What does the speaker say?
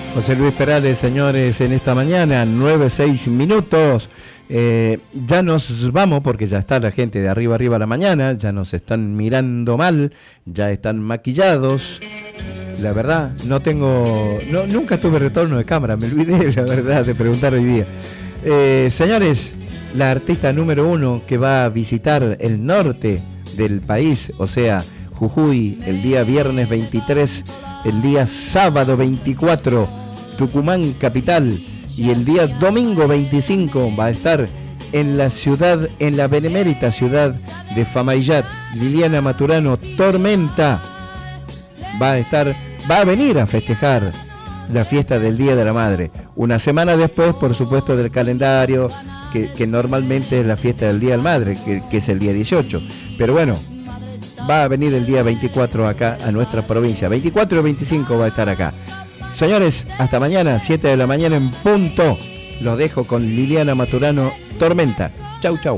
José Luis Perales, señores, en esta mañana, 9:06. Ya nos vamos porque ya está la gente de arriba a la mañana, ya nos están mirando mal, ya están maquillados. La verdad, nunca tuve retorno de cámara, me olvidé, la verdad, de preguntar hoy día. Señores, la artista número 1 que va a visitar el norte del país, o sea, Jujuy, el día viernes 23, el día sábado 24, Tucumán capital, y el día domingo 25 va a estar en la benemérita ciudad de Famaillat, Liliana Maturano Tormenta. Va a venir a festejar la fiesta del Día de la Madre. Una semana después, por supuesto, del calendario, que normalmente es la fiesta del Día de la Madre, que es el día 18. Pero bueno, va a venir el día 24 acá a nuestra provincia. 24 y 25 va a estar acá. Señores, hasta mañana, 7 de la mañana en punto. Los dejo con Liliana Maturano Tormenta. Chau, chau.